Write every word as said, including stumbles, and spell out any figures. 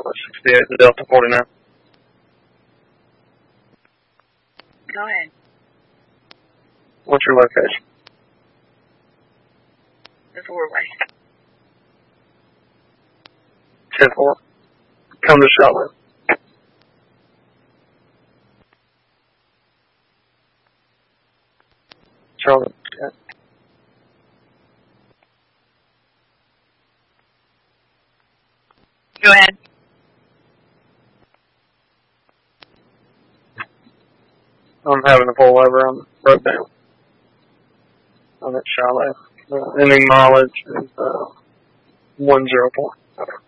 Charlotte sixty-eight to Delta forty-nine. Go ahead. What's your location? The four-way. ten four. Come to Charlotte. Charlotte. Yeah. Go ahead. I'm having to pull over. I'm broke down. I'm at Charlotte. Uh, ending mileage is uh, one zero four.